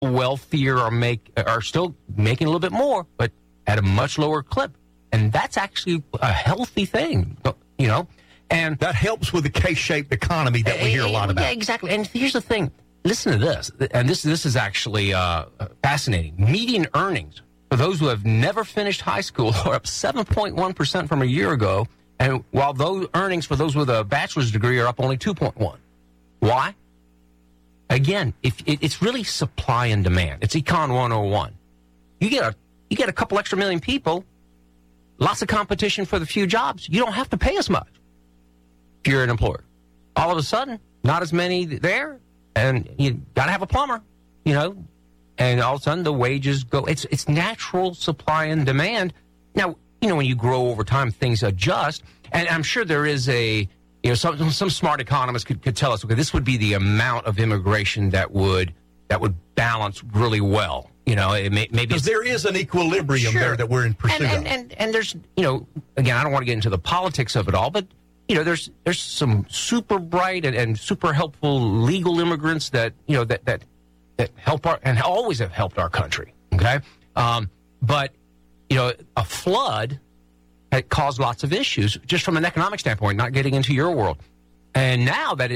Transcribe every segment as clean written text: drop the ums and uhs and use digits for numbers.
wealthier are still making a little bit more, but at a much lower clip. And that's actually a healthy thing, you know. And that helps with the K-shaped economy that we hear a lot about. Yeah, exactly. And here's the thing. Listen to this. And this is actually fascinating. Median earnings for those who have never finished high school are up 7.1% from a year ago. And while those earnings for those with a bachelor's degree are up only 2.1. Why? Again, it's really supply and demand. It's Econ 101. You get a couple extra million people, lots of competition for the few jobs. You don't have to pay as much if you're an employer. All of a sudden, not as many there, and you got to have a plumber, you know, and all of a sudden the wages go. It's natural supply and demand. Now, you know, when you grow over time, things adjust, and I'm sure there is some smart economists could tell us, okay, this would be the amount of immigration that would balance really well. You know, maybe because there is an equilibrium there that we're in pursuit of. And there's, you know, again, I don't want to get into the politics of it all, but you know, there's some super bright and super helpful legal immigrants that, you know, that help and always have helped our country. Okay, but you know, a flood had caused lots of issues just from an economic standpoint. Not getting into your world, and now that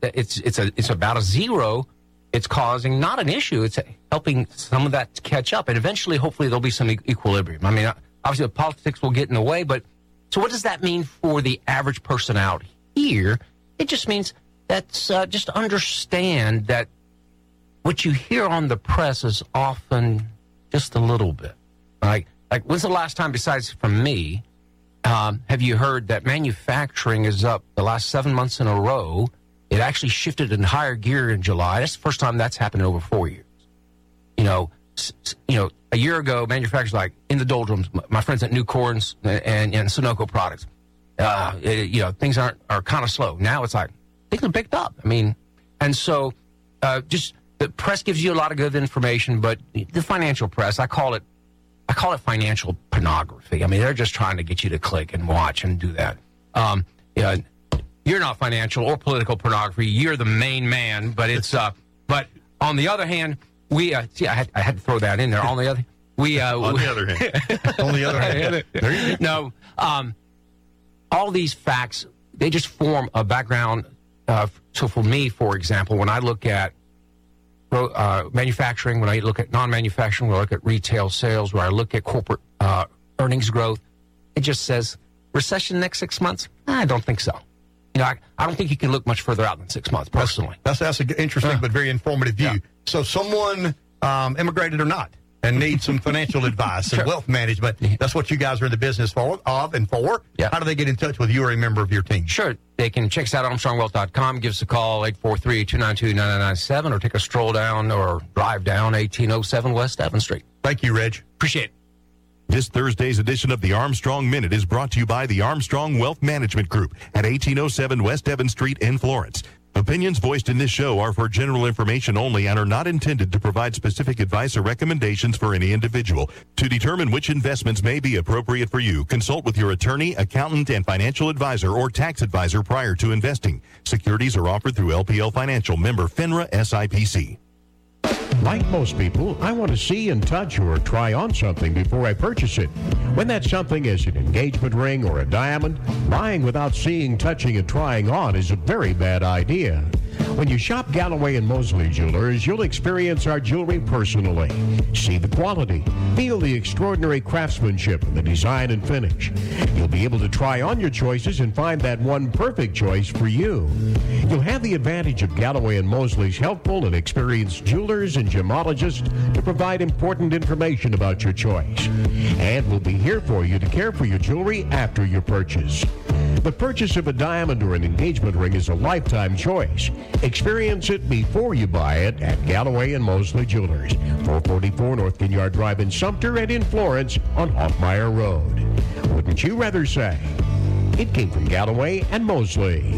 it's about a zero. It's causing not an issue. It's helping some of that to catch up. And eventually, hopefully, there'll be some equilibrium. I mean, obviously, the politics will get in the way. But so what does that mean for the average person out here? It just means that's just understand that what you hear on the press is often just a little bit. Like when's the last time, besides from me, have you heard that manufacturing is up the last 7 months in a row? It actually shifted in higher gear in July. That's the first time that's happened in over 4 years. You know, a year ago, manufacturers like in the doldrums. My friends at New Corns and Sunoco Products. You know, things are kind of slow. Now it's like things are picked up. I mean, and so just the press gives you a lot of good information, but the financial press, I call it financial pornography. I mean, they're just trying to get you to click and watch and do that. Yeah. You're not financial or political pornography. You're the main man, but it's but on the other hand, we I had to throw that in there. On the other hand, there you go. No, all these facts, they just form a background. So for me, for example, when I look at manufacturing, when I look at non-manufacturing, when I look at retail sales, when I look at corporate earnings growth, it just says recession next 6 months. I don't think so. You know, I don't think you can look much further out than 6 months, personally. That's an interesting but very informative view. Yeah. So someone, immigrated or not, and needs some financial advice and wealth management, that's what you guys are in the business of. How do they get in touch with you or a member of your team? Sure. They can check us out at ArmstrongWealth.com. Give us a call, 843-292-9997, or take a stroll down or drive down 1807 West Evans Street. Thank you, Reg. Appreciate it. This Thursday's edition of the Armstrong Minute is brought to you by the Armstrong Wealth Management Group at 1807 West Evans Street in Florence. Opinions voiced in this show are for general information only and are not intended to provide specific advice or recommendations for any individual. To determine which investments may be appropriate for you, consult with your attorney, accountant, and financial advisor or tax advisor prior to investing. Securities are offered through LPL Financial, member FINRA SIPC. Like most people, I want to see and touch or try on something before I purchase it. When that something is an engagement ring or a diamond, buying without seeing, touching, and trying on is a very bad idea. When you shop Galloway and Mosley Jewelers, you'll experience our jewelry personally. See the quality, feel the extraordinary craftsmanship and the design and finish. You'll be able to try on your choices and find that one perfect choice for you. You'll have the advantage of Galloway and Mosley's helpful and experienced jewelers and gemologists to provide important information about your choice. And we'll be here for you to care for your jewelry after your purchase. The purchase of a diamond or an engagement ring is a lifetime choice. Experience it before you buy it at Galloway and Mosley Jewelers, 444 North Ginyard Drive in Sumter and in Florence on Hoffmeyer Road. Wouldn't you rather say? It came from Galloway and Mosley.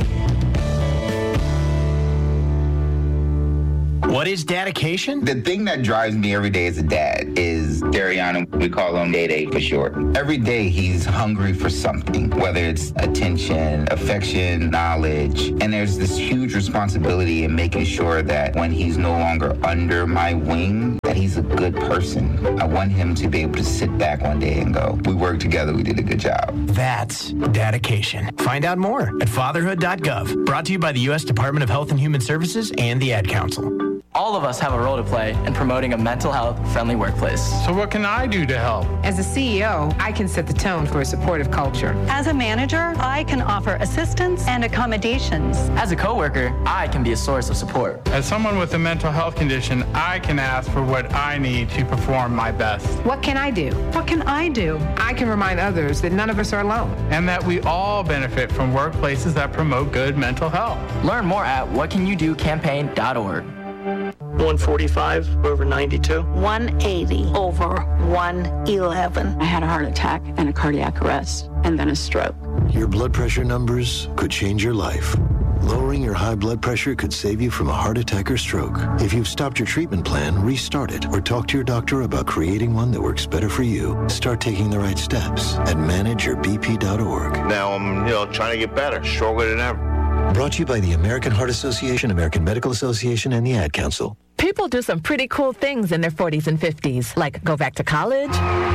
What is dedication? The thing that drives me every day as a dad is Dariana, we call him Day for short. Every day he's hungry for something, whether it's attention, affection, knowledge. And there's this huge responsibility in making sure that when he's no longer under my wing, that he's a good person. I want him to be able to sit back one day and go, we worked together, we did a good job. That's dedication. Find out more at fatherhood.gov. Brought to you by the U.S. Department of Health and Human Services and the Ad Council. All of us have a role to play in promoting a mental health-friendly workplace. So what can I do to help? As a CEO, I can set the tone for a supportive culture. As a manager, I can offer assistance and accommodations. As a coworker, I can be a source of support. As someone with a mental health condition, I can ask for what I need to perform my best. What can I do? What can I do? I can remind others that none of us are alone. And that we all benefit from workplaces that promote good mental health. Learn more at whatcanyoudocampaign.org. 145 over 92. 180 over 111. I had a heart attack and a cardiac arrest, and then a stroke. Your blood pressure numbers could change your life. Lowering your high blood pressure could save you from a heart attack or stroke. If you've stopped your treatment plan, restart it or talk to your doctor about creating one that works better for you. Start taking the right steps at manageyourbp.org. Now I'm trying to get better, stronger than ever. Brought to you by the American Heart Association, American Medical Association, and the Ad Council. People do some pretty cool things in their 40s and 50s, like go back to college,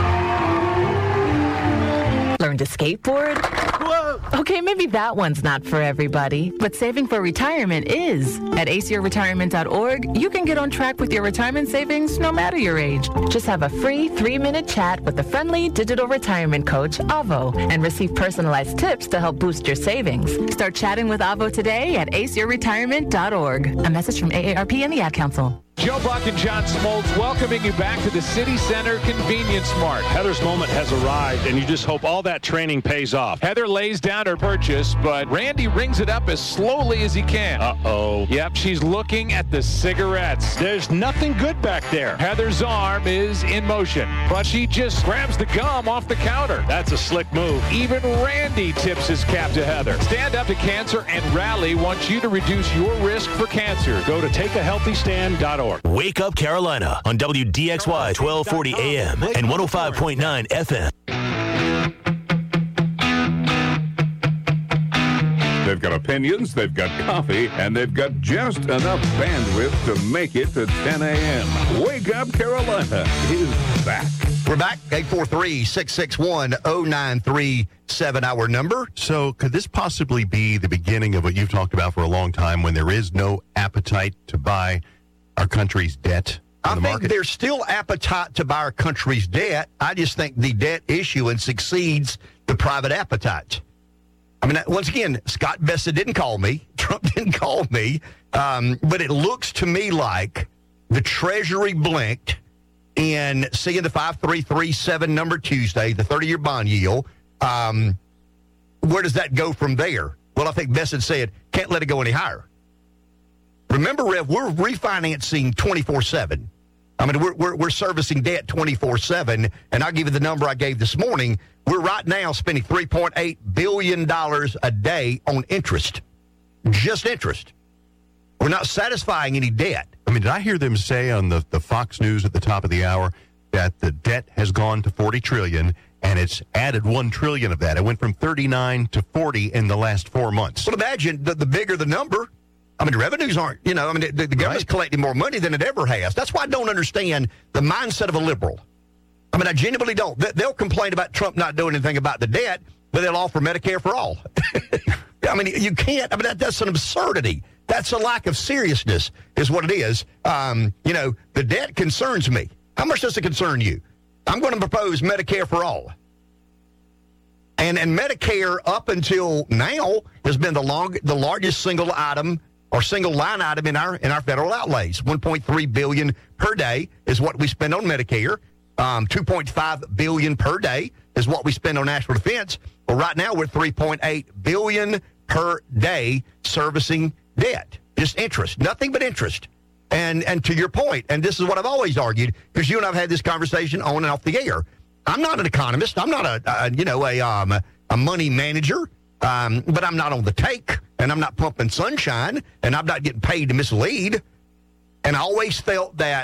learn to skateboard. Whoa! Okay, maybe that one's not for everybody, but saving for retirement is. At aceyourretirement.org, you can get on track with your retirement savings no matter your age. Just have a free 3-minute chat with the friendly digital retirement coach, Avo, and receive personalized tips to help boost your savings. Start chatting with Avo today at aceyourretirement.org. A message from AARP and the Ad Council. Joe Buck and John Smoltz welcoming you back to the City Center Convenience Mart. Heather's moment has arrived, and you just hope all that training pays off. Heather lays down her purchase, but Randy rings it up as slowly as he can. Uh-oh. Yep, she's looking at the cigarettes. There's nothing good back there. Heather's arm is in motion, but she just grabs the gum off the counter. That's a slick move. Even Randy tips his cap to Heather. Stand Up to Cancer and Rally wants you to reduce your risk for cancer. Go to takeahealthystand.org. Wake Up Carolina on WDXY 1240 AM and 105.9 FM. They've got opinions, they've got coffee, and they've got just enough bandwidth to make it to 10 a.m. Wake Up Carolina is back. We're back, 843-661-0937, our number. So could this possibly be the beginning of what you've talked about for a long time, when there is no appetite to buy our country's debt? I think there's still appetite to buy our country's debt. I just think the debt issuance exceeds the private appetite. I mean, once again, Scott Bessa didn't call me. Trump didn't call me. But it looks to me like the Treasury blinked in seeing the 5337 number Tuesday, the 30-year bond yield. Where does that go from there? Well, I think Bessa said, can't let it go any higher. Remember, Rev, we're refinancing 24/7. I mean, we're servicing debt 24/7, and I'll give you the number I gave this morning. We're right now spending $3.8 billion a day on interest, just interest. We're not satisfying any debt. I mean, did I hear them say on the Fox News at the top of the hour that the debt has gone to $40 trillion, and it's added $1 trillion of that? It went from 39 to 40 in the last 4 months. Well, imagine the bigger the number. I mean, the revenues aren't, the government's collecting more money than it ever has. That's why I don't understand the mindset of a liberal. I mean, I genuinely don't. They'll complain about Trump not doing anything about the debt, but they'll offer Medicare for all. I mean, you can't. I mean, that's an absurdity. That's a lack of seriousness is what it is. The debt concerns me. How much does it concern you? I'm going to propose Medicare for all. And Medicare up until now has been the largest single item or single line item in our federal outlays. $1.3 billion per day is what we spend on Medicare. $2.5 billion per day is what we spend on national defense. Well, right now we're at $3.8 billion per day servicing debt. Just interest, nothing but interest. And to your point, and this is what I've always argued, because you and I have had this conversation on and off the air. I'm not an economist. I'm not a money manager. But I'm not on the take, and I'm not pumping sunshine, and I'm not getting paid to mislead. And I always felt that,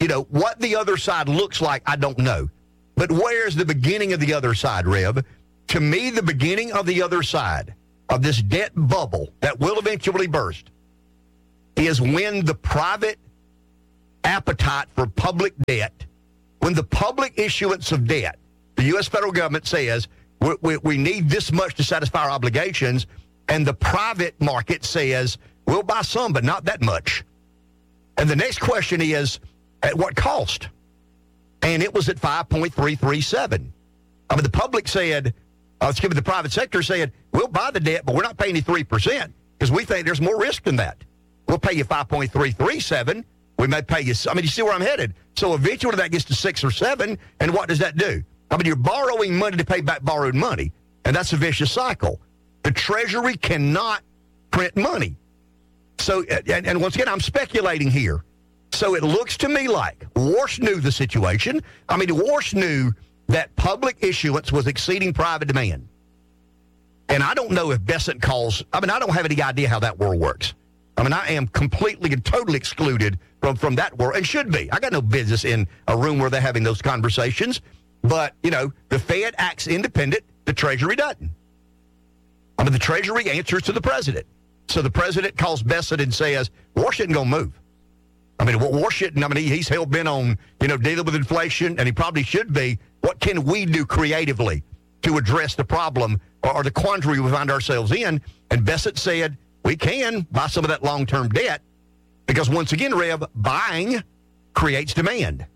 what the other side looks like, I don't know. But where's the beginning of the other side, Rev? To me, the beginning of the other side of this debt bubble that will eventually burst is when the private appetite for public debt, when the public issuance of debt, the U.S. federal government says we need this much to satisfy our obligations, and the private market says we'll buy some, but not that much. And the next question is, at what cost? And it was at 5.337. I mean, the public said, the private sector said, we'll buy the debt, but we're not paying you 3% because we think there's more risk than that. We'll pay you 5.337. We may pay you, you see where I'm headed. So eventually that gets to 6 or 7, and what does that do? I mean, you're borrowing money to pay back borrowed money, and that's a vicious cycle. The Treasury cannot print money. So, and once again, I'm speculating here. So it looks to me like Warsh knew the situation. I mean, Warsh knew that public issuance was exceeding private demand. And I don't know if Bessent calls, I don't have any idea how that world works. I am completely and totally excluded from that world, and should be. I got no business in a room where they're having those conversations. But, the Fed acts independent. The Treasury doesn't. The Treasury answers to the president. So the president calls Bessent and says, Warsh isn't going to move. Warsh isn't, he's hell-bent on, dealing with inflation, and he probably should be. What can we do creatively to address the problem or the quandary we find ourselves in? And Bessent said, we can buy some of that long-term debt because, once again, Rev, buying creates demand.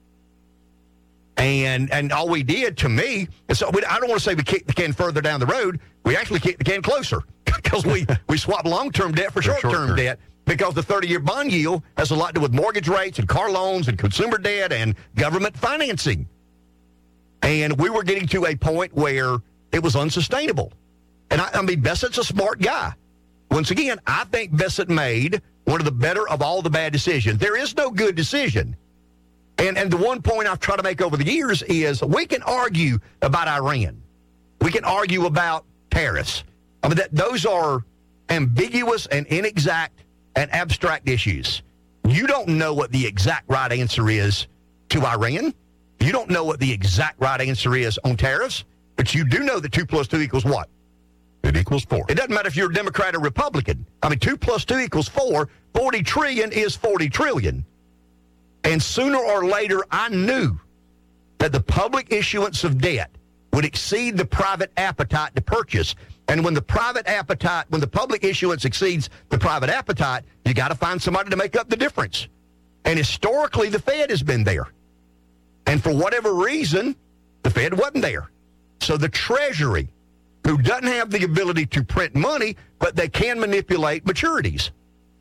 And all we did, to me, is I don't want to say we kicked the can further down the road. We actually kicked the can closer because we swapped long-term debt for short-term debt because the 30-year bond yield has a lot to do with mortgage rates and car loans and consumer debt and government financing. And we were getting to a point where it was unsustainable. And Bessent's a smart guy. Once again, I think Bessent made one of the better of all the bad decisions. There is no good decision. And the one point I've tried to make over the years is we can argue about Iran. We can argue about tariffs. Those are ambiguous and inexact and abstract issues. You don't know what the exact right answer is to Iran. You don't know what the exact right answer is on tariffs, but you do know that 2 + 2 equals what? It equals 4. It doesn't matter if you're a Democrat or Republican. 2 + 2 equals 4. 40 trillion is 40 trillion. And sooner or later, I knew that the public issuance of debt would exceed the private appetite to purchase. And when the public issuance exceeds the private appetite, you got to find somebody to make up the difference. And historically, the Fed has been there. And for whatever reason, the Fed wasn't there. So the Treasury, who doesn't have the ability to print money, but they can manipulate maturities.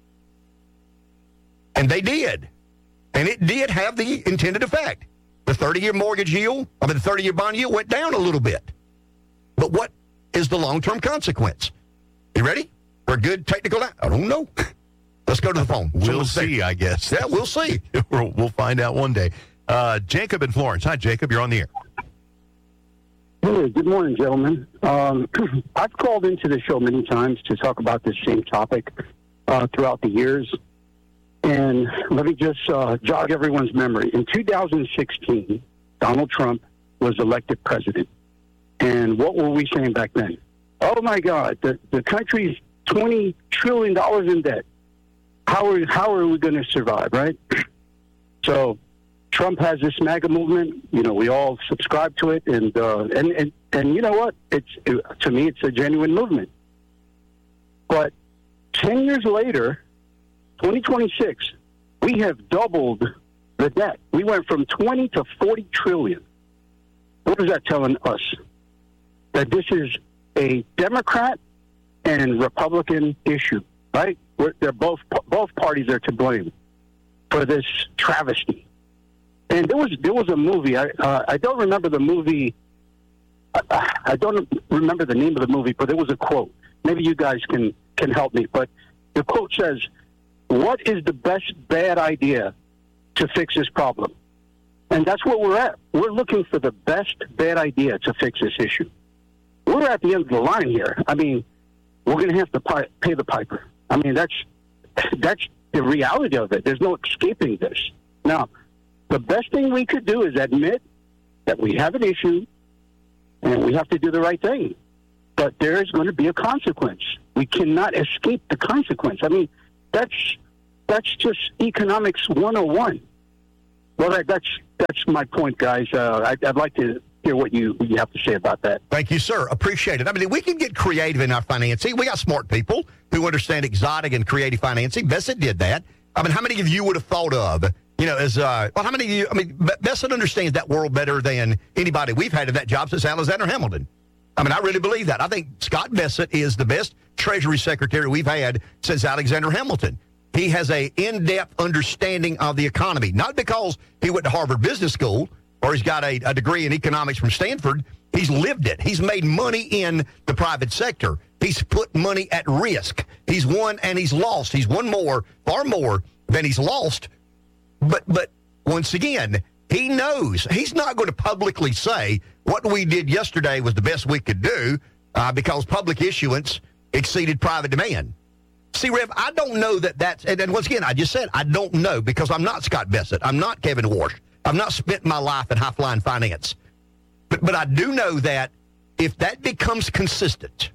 And they did. And it did have the intended effect. The 30-year mortgage yield, the 30-year bond yield went down a little bit. But what is the long-term consequence? You ready for a good technical? I don't know. Let's go to the phone. We'll see, I guess. Yeah, we'll see. We'll find out one day. Jacob in Florence. Hi, Jacob. You're on the air. Hey, good morning, gentlemen. I've called into the show many times to talk about this same topic throughout the years. And let me just jog everyone's memory. In 2016, Donald Trump was elected president. And what were we saying back then? Oh, my God, the country's $20 trillion in debt. How are we going to survive, right? So Trump has this MAGA movement. We all subscribe to it. And you know what? To me, it's a genuine movement. But 10 years later, 2026, we have doubled the debt. We went from 20 to 40 trillion. What is that telling us? That this is a Democrat and Republican issue, right? They're both parties are to blame for this travesty. And there was a movie. I don't remember the movie. I don't remember the name of the movie, but there was a quote. Maybe you guys can help me. But the quote says, "What is the best bad idea to fix this problem?" And that's where we're at. We're looking for the best bad idea to fix this issue. We're at the end of the line here. We're going to have to pay the piper. That's the reality of it. There's no escaping this. Now, the best thing we could do is admit that we have an issue and we have to do the right thing. But there is going to be a consequence. We cannot escape the consequence. I mean, that's just economics 101. Well, that's my point, guys. I'd like to hear what you have to say about that. Thank you, sir. Appreciate it. I mean, we can get creative in our financing. We got smart people who understand exotic and creative financing. Bessett did that. I mean, how many of you would have thought of, how many of you, Bessett understands that world better than anybody we've had in that job since Alexander Hamilton. I mean, I really believe that. I think Scott Bessett is the best Treasury Secretary we've had since Alexander Hamilton. He has an in-depth understanding of the economy, not because he went to Harvard Business School or he's got a degree in economics from Stanford. He's lived it. He's made money in the private sector. He's put money at risk. He's won and he's lost. He's won far more than he's lost. But once again, he knows he's not going to publicly say what we did yesterday was the best we could do because public issuance exceeded private demand. See, Rev, I don't know that's, and then once again, I just said I don't know because I'm not Scott Bessett. I'm not Kevin Walsh. I've not spent my life in high-flying finance. But I do know that if that becomes consistent,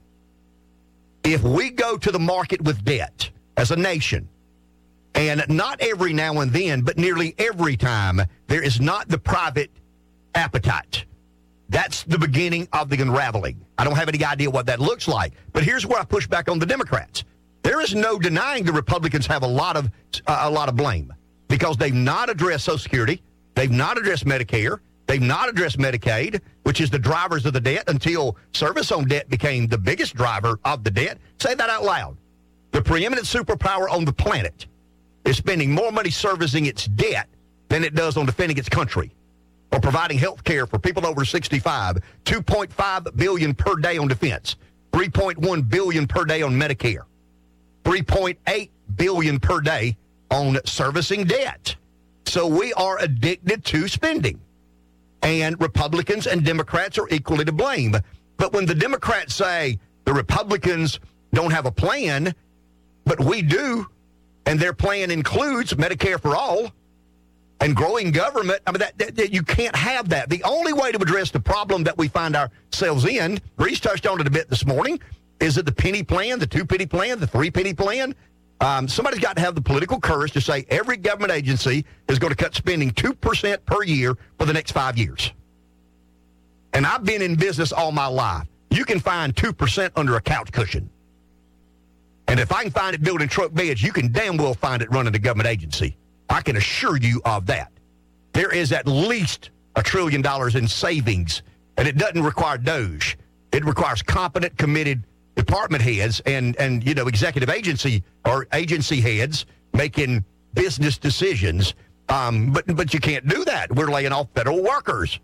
if we go to the market with debt as a nation, and not every now and then, but nearly every time, there is not the private appetite. That's the beginning of the unraveling. I don't have any idea what that looks like. But here's where I push back on the Democrats. There is no denying the Republicans have a lot of blame because they've not addressed Social Security, they've not addressed Medicare, they've not addressed Medicaid, which is the drivers of the debt until service on debt became the biggest driver of the debt. Say that out loud. The preeminent superpower on the planet is spending more money servicing its debt than it does on defending its country or providing health care for people over 65. $2.5 billion per day on defense, $3.1 billion per day on Medicare, $3.8 billion per day on servicing debt. So we are addicted to spending. And Republicans and Democrats are equally to blame. But when the Democrats say the Republicans don't have a plan, but we do, and their plan includes Medicare for all and growing government, I mean, that you can't have that. The only way to address the problem that we find ourselves in, Reese touched on it a bit this morning, is it the penny plan, the 2-penny plan, the 3-penny plan? Somebody's got to have the political courage to say every government agency is going to cut spending 2% per year for the next 5 years. And I've been in business all my life. You can find 2% under a couch cushion. And if I can find it building truck beds, you can damn well find it running a government agency. I can assure you of that. There is at least $1 trillion in savings, and it doesn't require DOGE. It requires competent, committed department heads and executive agency or agency heads making business decisions. But you can't do that. We're laying off federal workers.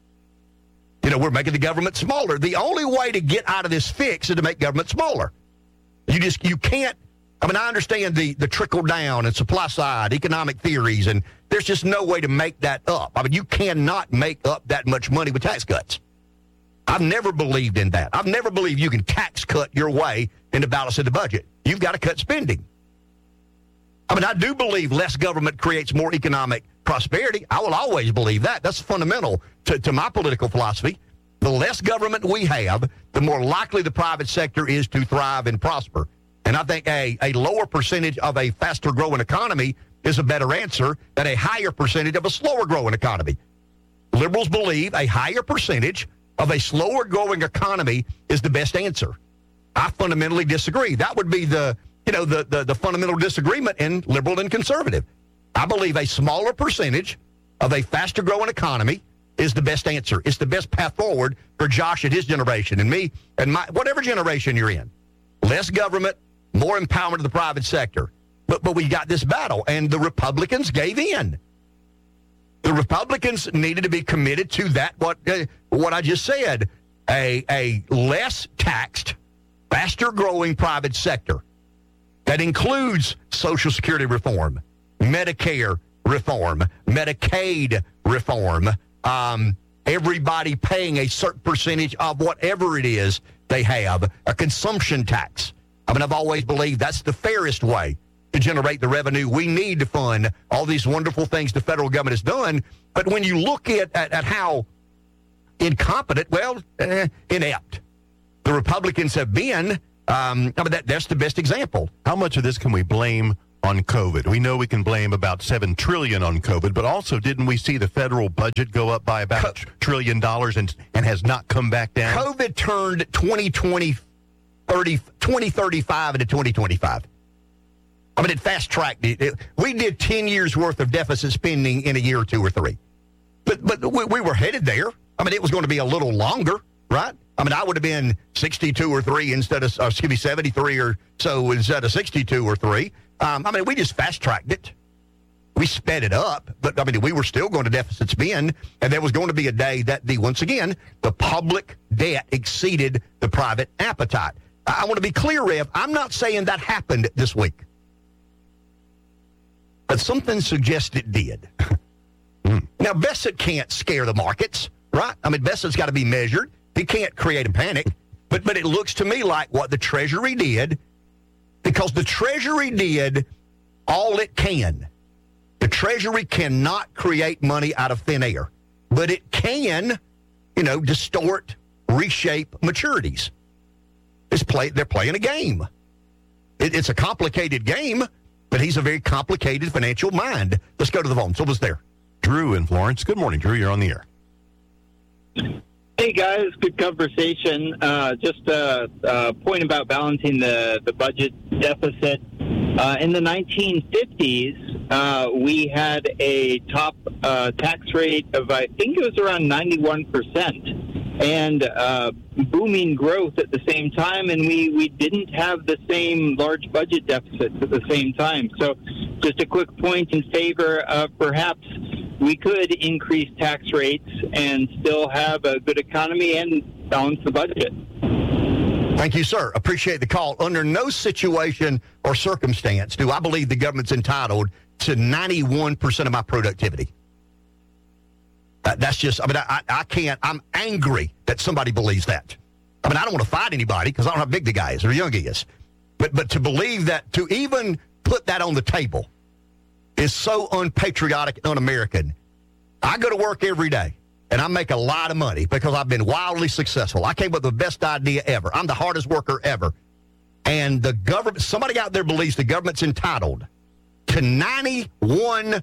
We're making the government smaller. The only way to get out of this fix is to make government smaller. You can't. I mean, I understand the trickle down and supply side economic theories, and there's just no way to make that up. I mean, you cannot make up that much money with tax cuts. I've never believed in that. I've never believed you can tax cut your way into balancing the budget. You've got to cut spending. I mean, I do believe less government creates more economic prosperity. I will always believe that. That's fundamental to my political philosophy. The less government we have, the more likely the private sector is to thrive and prosper. And I think a lower percentage of a faster growing economy is a better answer than a higher percentage of a slower growing economy. Liberals believe a higher percentage of a slower growing economy is the best answer. I fundamentally disagree. That would be the fundamental disagreement in liberal and conservative. I believe a smaller percentage of a faster growing economy is the best answer. It's the best path forward for Josh and his generation and me and my whatever generation you're in. Less government, more empowerment of the private sector. But we got this battle, and the Republicans gave in. The Republicans needed to be committed to that, what I just said, a less taxed, faster growing private sector that includes Social Security reform, Medicare reform, Medicaid reform, everybody paying a certain percentage of whatever it is they have, a consumption tax. I mean, I've always believed that's the fairest way to generate the revenue we need to fund all these wonderful things the federal government has done. But when you look at how incompetent, inept the Republicans have been, that's the best example. How much of this can we blame on COVID? We know we can blame about $7 trillion on COVID, but also didn't we see the federal budget go up by about $1 trillion and has not come back down? COVID turned 2035 into 2025. It fast-tracked it. We did 10 years' worth of deficit spending in a year or two or three. But we were headed there. It was going to be a little longer, right? I would have been 62 or 3 instead of, 73 or so instead of 62 or 3. We just fast-tracked it. We sped it up, but, we were still going to deficit spend, and there was going to be a day that, once again, the public debt exceeded the private appetite. I want to be clear, Rev, I'm not saying that happened this week. But something suggests it did. Now, Bessent can't scare the markets, right? Bessett's got to be measured. He can't create a panic. But it looks to me like what the Treasury did, because the Treasury did all it can. The Treasury cannot create money out of thin air, but it can, distort, reshape maturities. They're playing a game. It's a complicated game, but he's a very complicated financial mind. Let's go to the phone. So was there. Drew in Florence. Good morning, Drew. You're on the air. Hey, guys. Good conversation. Just a point about balancing the budget deficit. In the 1950s, we had a top tax rate of, I think it was around 91%, and booming growth at the same time, and we didn't have the same large budget deficits at the same time. So just a quick point in favor of perhaps we could increase tax rates and still have a good economy and balance the budget. Thank you, sir. Appreciate the call. Under no situation or circumstance do I believe the government's entitled to 91% of my productivity. That's just, I can't, I'm angry that somebody believes that. I don't want to fight anybody because I don't know how big the guy is or young he is. But to believe that, to even put that on the table is so unpatriotic and un-American. I go to work every day. And I make a lot of money because I've been wildly successful. I came up with the best idea ever. I'm the hardest worker ever. And the government, somebody out there believes the government's entitled to 91%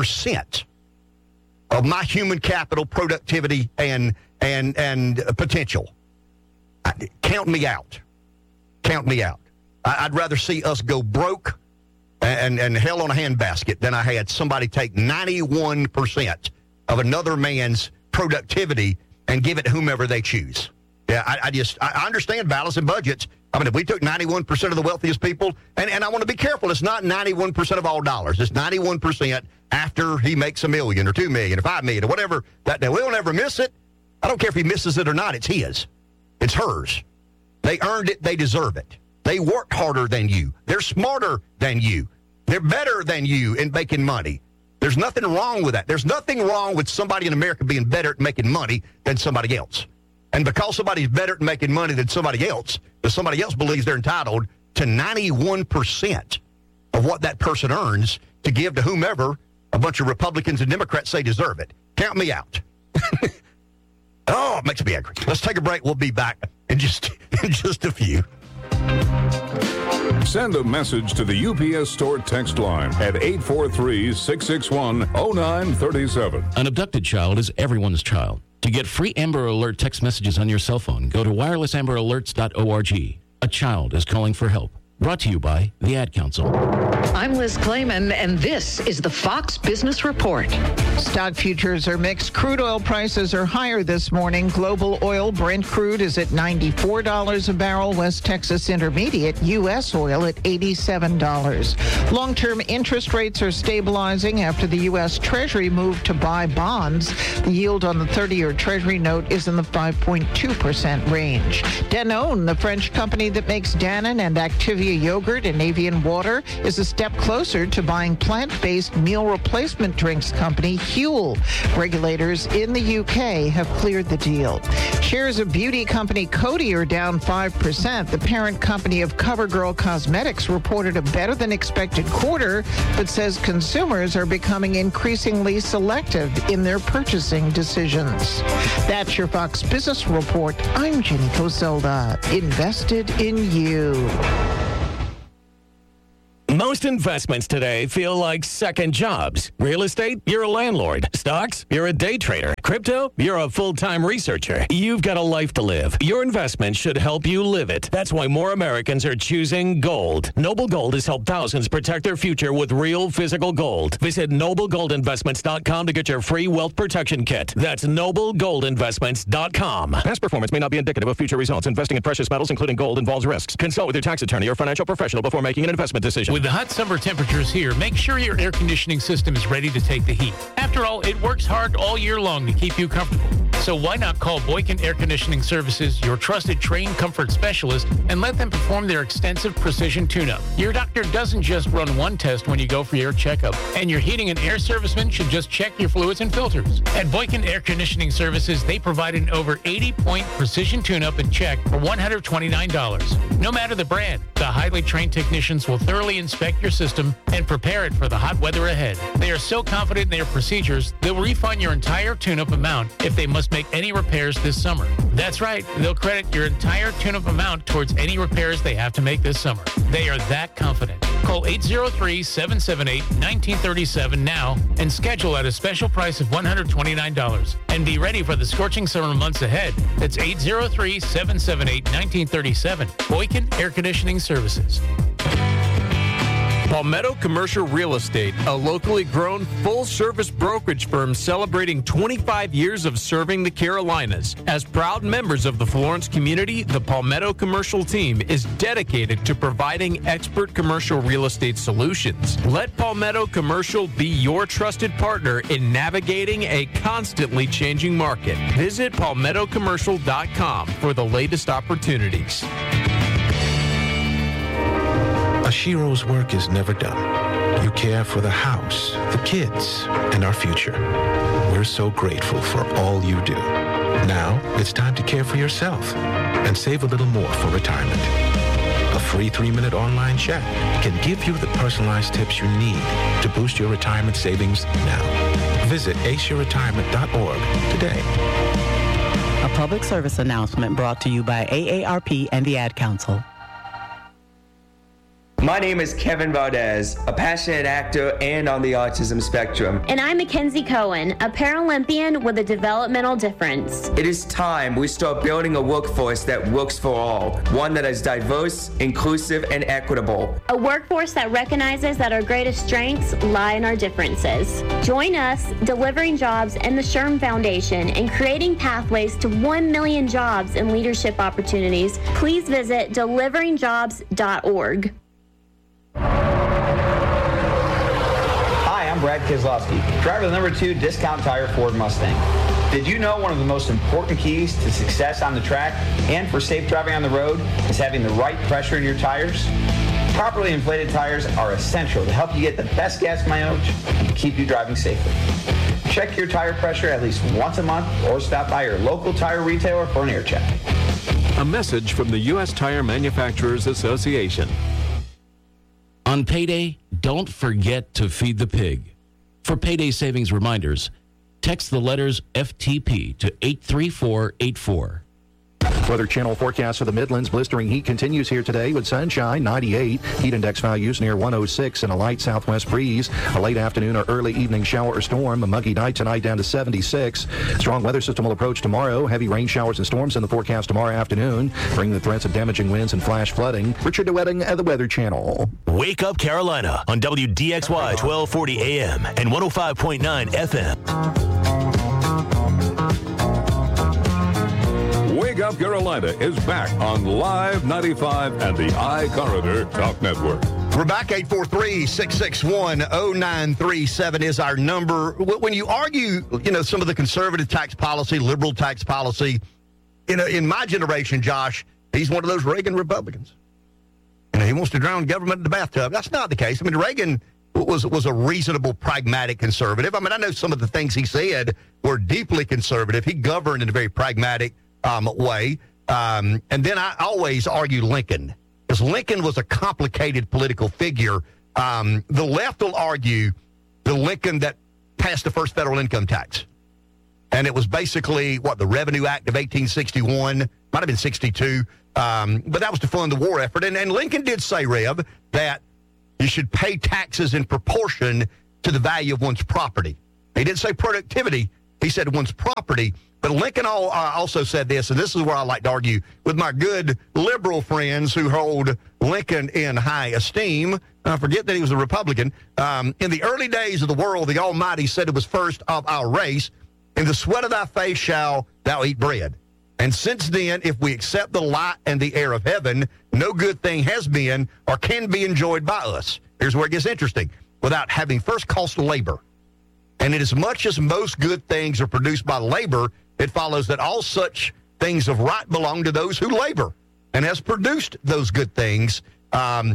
of my human capital, productivity, and potential. Count me out. Count me out. I'd rather see us go broke and hell on a handbasket than I had somebody take 91% of another man's productivity and give it to whomever they choose. Yeah, I understand balancing budgets. If we took 91% of the wealthiest people, and I want to be careful, it's not 91% of all dollars. It's 91% after he makes $1 million or $2 million or $5 million or whatever. We'll never miss it. I don't care if he misses it or not. It's his. It's hers. They earned it. They deserve it. They worked harder than you. They're smarter than you. They're better than you in making money. There's nothing wrong with that. There's nothing wrong with somebody in America being better at making money than somebody else. And because somebody's better at making money than somebody else, but somebody else believes they're entitled to 91% of what that person earns to give to whomever a bunch of Republicans and Democrats say deserve it. Count me out. Oh, it makes me angry. Let's take a break. We'll be back in just a few. Send a message to the UPS Store text line at 843-661-0937. An abducted child is everyone's child. To get free Amber Alert text messages on your cell phone, go to wirelessamberalerts.org. A child is calling for help. Brought to you by the Ad Council. I'm Liz Clayman, and this is the Fox Business Report. Stock futures are mixed. Crude oil prices are higher this morning. Global oil, Brent crude is at $94 a barrel. West Texas Intermediate, U.S. oil at $87. Long-term interest rates are stabilizing after the U.S. Treasury moved to buy bonds. The yield on the 30-year Treasury note is in the 5.2% range. Danone, the French company that makes Danone and Activia soya yogurt and Avian water is a step closer to buying plant-based meal replacement drinks company Huel. Regulators in the UK have cleared the deal. Shares of beauty company Coty are down 5%. The parent company of CoverGirl Cosmetics reported a better-than-expected quarter, but says consumers are becoming increasingly selective in their purchasing decisions. That's your Fox Business Report. I'm Jenny Coselda. Invested in you. Most investments today feel like second jobs. Real estate, you're a landlord. Stocks, you're a day trader. Crypto, you're a full-time researcher. You've got a life to live. Your investment should help you live it. That's why more Americans are choosing gold. Noble Gold has helped thousands protect their future with real physical gold. Visit NobleGoldInvestments.com to get your free wealth protection kit. That's NobleGoldInvestments.com. Past performance may not be indicative of future results. Investing in precious metals, including gold, involves risks. Consult with your tax attorney or financial professional before making an investment decision. With the hot summer temperatures here, make sure your air conditioning system is ready to take the heat. After all, it works hard all year long to keep you comfortable. So why not call Boykin Air Conditioning Services, your trusted trained comfort specialist, and let them perform their extensive precision tune-up. Your doctor doesn't just run one test when you go for your checkup, and your heating and air serviceman should just check your fluids and filters. At Boykin Air Conditioning Services, they provide an over 80-point precision tune-up and check for $129. No matter the brand, the highly trained technicians will thoroughly inspect your system and prepare it for the hot weather ahead. They are so confident in their procedures, they'll refund your entire tune-up amount if they must make any repairs this summer. That's right, they'll credit your entire tune-up amount towards any repairs they have to make this summer. They are that confident. Call 803-778-1937 now and schedule at a special price of $129. And be ready for the scorching summer months ahead. That's 803-778-1937. Boykin Air Conditioning Services. Palmetto Commercial Real Estate, a locally grown full-service brokerage firm celebrating 25 years of serving the Carolinas. As proud members of the Florence community, the Palmetto Commercial team is dedicated to providing expert commercial real estate solutions. Let Palmetto Commercial be your trusted partner in navigating a constantly changing market. Visit palmettocommercial.com for the latest opportunities. Ashiro's work is never done. You care for the house, the kids, and our future. We're so grateful for all you do. Now, it's time to care for yourself and save a little more for retirement. A free 3-minute online chat can give you the personalized tips you need to boost your retirement savings now. Visit aceyourretirement.org today. A public service announcement brought to you by AARP and the Ad Council. My name is Kevin Valdez, a passionate actor and on the autism spectrum. And I'm Mackenzie Cohen, a Paralympian with a developmental difference. It is time we start building a workforce that works for all, one that is diverse, inclusive, and equitable. A workforce that recognizes that our greatest strengths lie in our differences. Join us, Delivering Jobs and the SHRM Foundation, in creating pathways to 1 million jobs and leadership opportunities. Please visit deliveringjobs.org. Hi, I'm Brad Keselowski, driver of the number 2 Discount Tire Ford Mustang. Did you know one of the most important keys to success on the track and for safe driving on the road is having the right pressure in your tires? Properly inflated tires are essential to help you get the best gas mileage and keep you driving safely. Check your tire pressure at least once a month or stop by your local tire retailer for an air check. A message from the U.S. Tire Manufacturers Association. On payday, don't forget to feed the pig. For payday savings reminders, text the letters FTP to 83484. Weather Channel forecast for the Midlands. Blistering heat continues here today with sunshine, 98. Heat index values near 106 and a light southwest breeze. A late afternoon or early evening shower or storm. A muggy night tonight down to 76. Strong weather system will approach tomorrow. Heavy rain showers and storms in the forecast tomorrow afternoon, bringing the threats of damaging winds and flash flooding. Richard DeWetting at the Weather Channel. Wake Up Carolina on WDXY 1240 AM and 105.9 FM. Wake Up Carolina is back on Live 95 and the iCorridor Talk Network. We're back. 843-661-0937 is our number. When you argue, some of the conservative tax policy, liberal tax policy, in my generation, Josh, he's one of those Reagan Republicans. he wants to drown government in the bathtub. That's not the case. I mean, Reagan was a reasonable, pragmatic conservative. I mean, I know some of the things he said were deeply conservative. He governed in a very pragmatic way. And then I always argue Lincoln, because Lincoln was a complicated political figure. The left will argue the Lincoln that passed the first federal income tax. And it was basically, the Revenue Act of 1861, might have been 62, but that was to fund the war effort. And Lincoln did say, Rev, that you should pay taxes in proportion to the value of one's property. He didn't say productivity. He said one's property. But Lincoln also said this, and this is where I like to argue with my good liberal friends who hold Lincoln in high esteem. Forget that he was a Republican. In the early days of the world, the Almighty said it was first of our race. In the sweat of thy face shall thou eat bread. And since then, if we accept the light and the air of heaven, no good thing has been or can be enjoyed by us. Here's where it gets interesting. Without having first cost labor. And inasmuch as most good things are produced by labor, it follows that all such things of right belong to those who labor and has produced those good things. But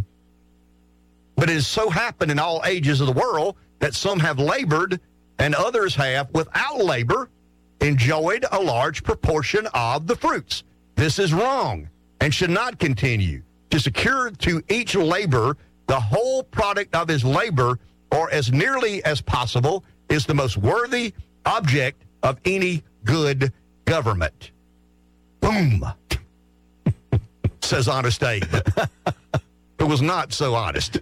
it has so happened in all ages of the world that some have labored and others have, without labor, enjoyed a large proportion of the fruits. This is wrong and should not continue. To secure to each labor the whole product of his labor, or as nearly as possible, is the most worthy object of any good government. Boom. Says Honest Abe. It was not so honest.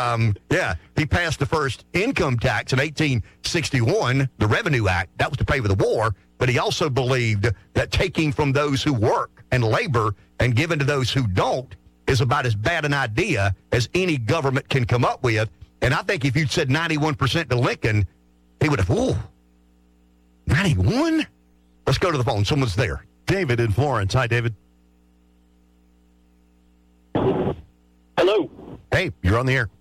He passed the first income tax in 1861, the Revenue Act. That was to pay for the war. But he also believed that taking from those who work and labor and giving to those who don't is about as bad an idea as any government can come up with. And I think if you'd said 91% to Lincoln, he would have, 91? Let's go to the phone. Someone's there. David in Florence. Hi, David. Hello. Hey, you're on the air.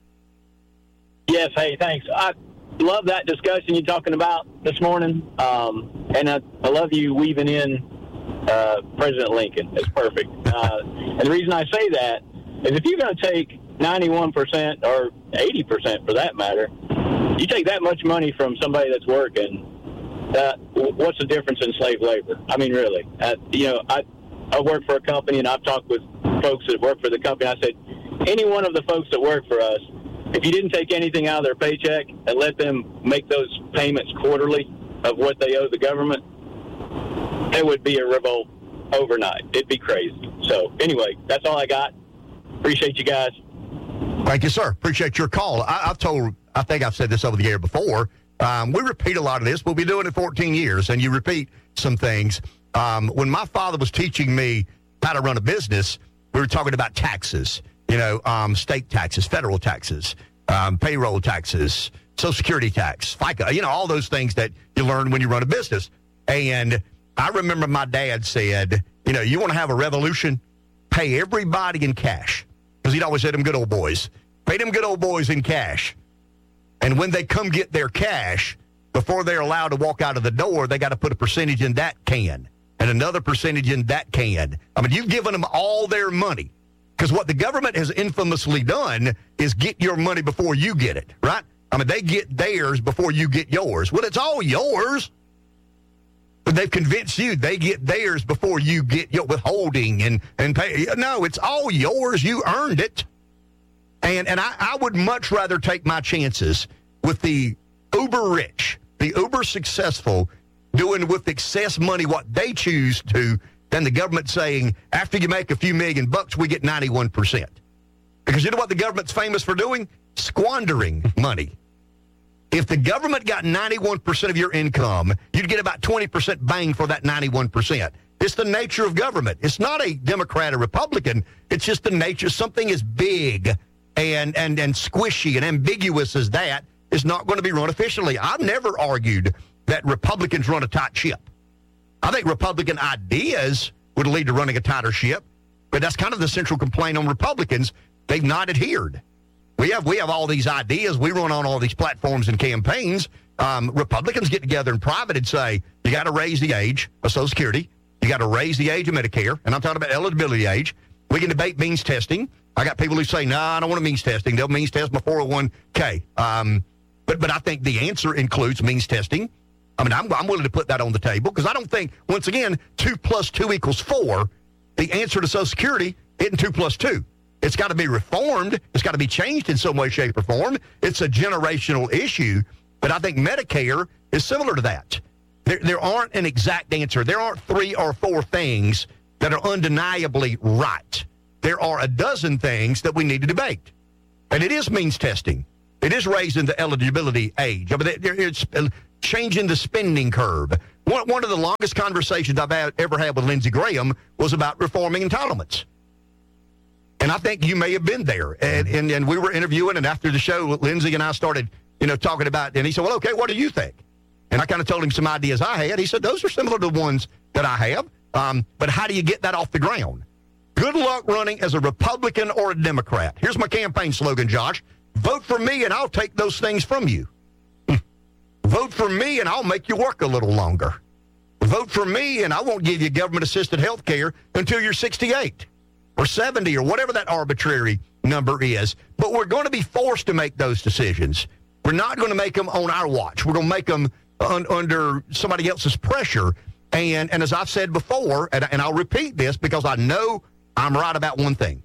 Yes, hey, thanks. I love that discussion you're talking about this morning, and I love you weaving in President Lincoln. It's perfect. And the reason I say that is if you're going to take 91% or 80% for that matter, you take that much money from somebody that's working, what's the difference in slave labor? I mean, really. I work for a company, and I've talked with folks that work for the company. I said, any one of the folks that work for us, if you didn't take anything out of their paycheck and let them make those payments quarterly of what they owe the government, there would be a revolt overnight. It'd be crazy. So anyway, that's all I got. Appreciate you guys. Thank you, sir. Appreciate your call. I think I've said this over the air before. We repeat a lot of this. We'll be doing it 14 years, and you repeat some things. When my father was teaching me how to run a business, we were talking about taxes, state taxes, federal taxes, payroll taxes, Social Security tax, FICA, all those things that you learn when you run a business. And I remember my dad said, you want to have a revolution? Pay everybody in cash. Because he'd always said them good old boys. Pay them good old boys in cash. And when they come get their cash, before they're allowed to walk out of the door, they got to put a percentage in that can and another percentage in that can. I mean, you've given them all their money. Because what the government has infamously done is get your money before you get it, right? I mean, they get theirs before you get yours. Well, it's all yours. But they've convinced you they get theirs before you get your withholding and pay. No, it's all yours. You earned it. And I would much rather take my chances with the uber rich, the uber successful, doing with excess money what they choose to, than the government saying, after you make a few $1 million, we get 91%. Because you know what the government's famous for doing? Squandering money. If the government got 91% of your income, you'd get about 20% bang for that 91%. It's the nature of government. It's not a Democrat or Republican. It's just the nature. Something as big and squishy and ambiguous as that is not going to be run efficiently. I've never argued that Republicans run a tight ship. I think Republican ideas would lead to running a tighter ship, but that's kind of the central complaint on Republicans. They've not adhered. We have all these ideas. We run on all these platforms and campaigns. Republicans get together in private and say, you got to raise the age of Social Security. You got to raise the age of Medicare. And I'm talking about eligibility age. We can debate means testing. I got people who say, no, I don't want means testing. They'll means test my 401k. But I think the answer includes means testing. I mean, I'm willing to put that on the table because I don't think, once again, 2 + 2 = 4. The answer to Social Security isn't 2 + 2. It's got to be reformed. It's got to be changed in some way, shape, or form. It's a generational issue. But I think Medicare is similar to that. There aren't an exact answer. There aren't 3 or 4 things that are undeniably right. There are a dozen things that we need to debate. And it is means testing. It is raising the eligibility age. I mean, it's changing the spending curve. One of the longest conversations I've ever had with Lindsey Graham was about reforming entitlements. And I think you may have been there. And we were interviewing, and after the show, Lindsey and I started, talking about, and he said, well, okay, what do you think? And I kind of told him some ideas I had. He said, those are similar to the ones that I have. But how do you get that off the ground? Good luck running as a Republican or a Democrat. Here's my campaign slogan, Josh. Vote for me, and I'll take those things from you. Vote for me, and I'll make you work a little longer. Vote for me, and I won't give you government-assisted health care until you're 68 or 70 or whatever that arbitrary number is. But we're going to be forced to make those decisions. We're not going to make them on our watch. We're going to make them under somebody else's pressure. And as I've said before, and I'll repeat this because I know I'm right about one thing.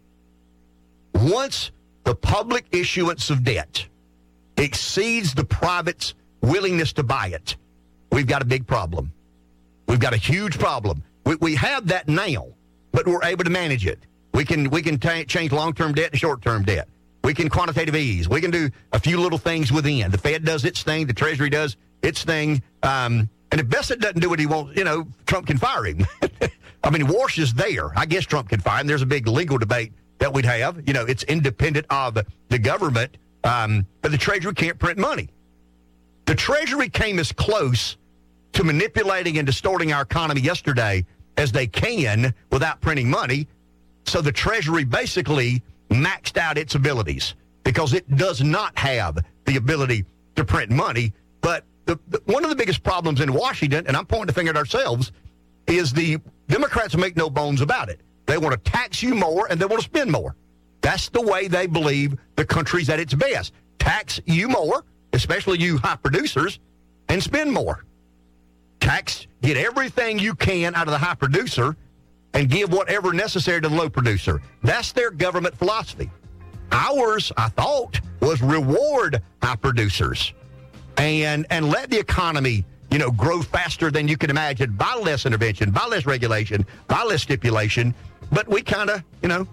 Once the public issuance of debt exceeds the private's willingness to buy it, we've got a big problem. We've got a huge problem. We have that now, but we're able to manage it. We can change long-term debt to short-term debt. We can quantitative ease. We can do a few little things within. The Fed does its thing. The Treasury does its thing. And if Bassett doesn't do what he wants, Trump can fire him. I mean, Walsh is there. I guess Trump can fire him. There's a big legal debate that we'd have. It's independent of the government, but the Treasury can't print money. The Treasury came as close to manipulating and distorting our economy yesterday as they can without printing money. So the Treasury basically maxed out its abilities because it does not have the ability to print money. But one of the biggest problems in Washington, and I'm pointing the finger at ourselves, is the Democrats make no bones about it. They want to tax you more and they want to spend more. That's the way they believe the country's at its best. Tax you more, especially you high producers, and spend more. Get everything you can out of the high producer and give whatever necessary to the low producer. That's their government philosophy. Ours, I thought, was reward high producers and let the economy, grow faster than you can imagine by less intervention, by less regulation, by less stipulation. But we kind of